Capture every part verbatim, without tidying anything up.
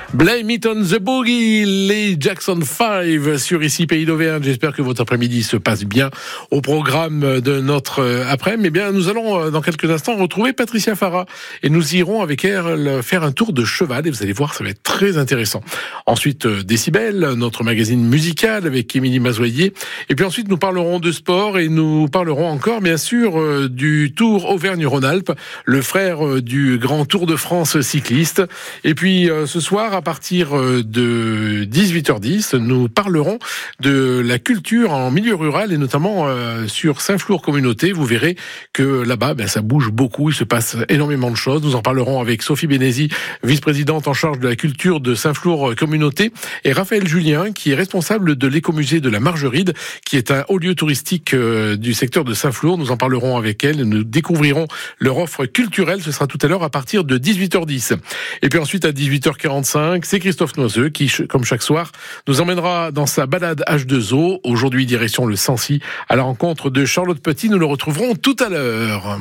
Blame It on the Boogie, les Jackson five sur Ici Pays d'Auvergne. J'espère que votre après-midi se passe bien. Au programme de notre après-midi, eh bien, nous allons dans quelques instants retrouver Patricia Farah et nous irons avec elle faire un tour de cheval et vous allez voir, ça va être très intéressant. Ensuite, Décibel, notre magazine musical avec Émilie Mazoyer. Et puis ensuite, nous parlerons de sport et nous parlerons encore, bien sûr, du Tour Auvergne-Rhône-Alpes, le frère du Grand Tour de France cycliste. Et puis, ce soir, à partir de dix-huit heures dix, nous parlerons de la culture en milieu rural et notamment euh, sur Saint-Flour Communauté. Vous verrez que là-bas, ben, ça bouge beaucoup, il se passe énormément de choses. Nous en parlerons avec Sophie Bénézy, vice-présidente en charge de la culture de Saint-Flour Communauté, et Raphaël Julien, qui est responsable de l'écomusée de la Margeride, qui est un haut lieu touristique euh, du secteur de Saint-Flour. Nous en parlerons avec elle, nous découvrirons leur offre culturelle. Ce sera tout à l'heure à partir de dix-huit heures dix. Et puis ensuite, à dix-huit heures quarante-cinq, c'est Christophe Noiseux qui, comme chaque soir, nous emmènera dans sa balade H deux O. Aujourd'hui, direction le Sancy, à la rencontre de Charlotte Petit. Nous le retrouverons tout à l'heure.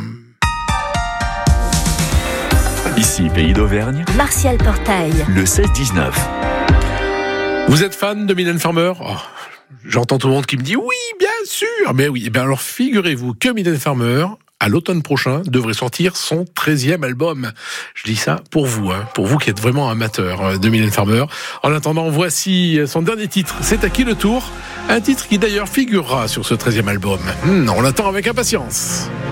Ici, Pays d'Auvergne. Martial Portail. Le seize dix-neuf. Vous êtes fan de Mylène Farmer ? Oh, j'entends tout le monde qui me dit oui, bien sûr. Mais oui, eh bien alors figurez-vous que Mylène Farmer, à l'automne prochain, devrait sortir son treizième album. Je dis ça pour vous, hein, pour vous qui êtes vraiment amateur de Mylène Farmer. En attendant, voici son dernier titre, C'est à qui le tour ? Un titre qui d'ailleurs figurera sur ce treizième album. Hum, on l'attend avec impatience.